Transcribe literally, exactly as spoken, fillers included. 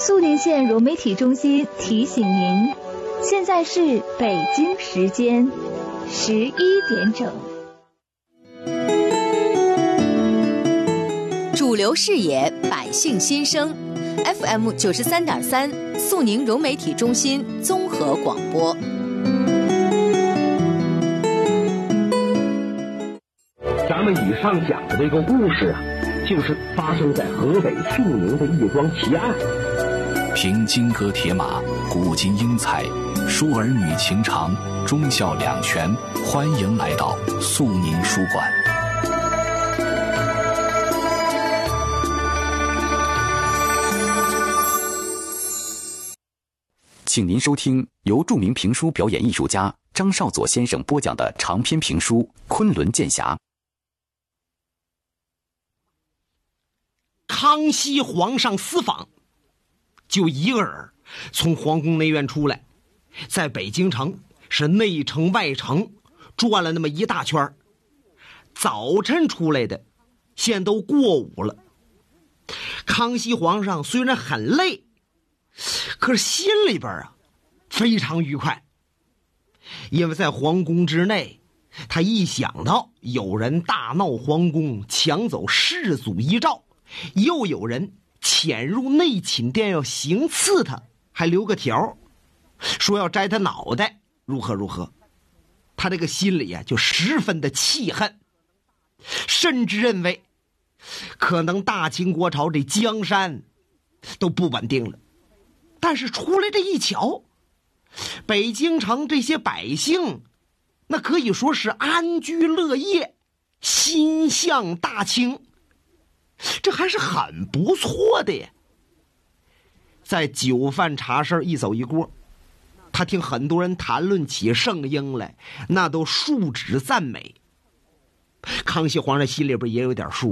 肃宁县融媒体中心提醒您，现在是北京时间十一点整。 主流视野，百姓心声 ，F M 九十三点三，肃宁融媒体中心综合广播。 咱们以上讲的这个故事啊，就是发生在河北肃宁的一桩奇案。 凭金戈铁马，古今英才，书儿女情长，忠孝两全。欢迎来到肃宁书馆。 请您收听由著名评书表演艺术家张少佐先生播讲的长篇评书《昆仑剑侠》。 康熙皇上私访，就一个人从皇宫内院出来，在北京城是内城外城转了那么一大圈。早晨出来的，现都过午了。康熙皇上虽然很累，可是心里边啊非常愉快，因为在皇宫之内，他一想到有人大闹皇宫，抢走世祖遗诏，又有人潜入内寝殿要行刺他，还留个条说要摘他脑袋，如何如何，他这个心里啊就十分的气恨，甚至认为可能大清国朝这江山都不稳定了。但是出来这一瞧，北京城这些百姓那可以说是安居乐业，心向大清，这还是很不错的呀。在酒饭茶事一走一过，他听很多人谈论起圣婴来，那都竖指赞美。康熙皇上心里边也有点数，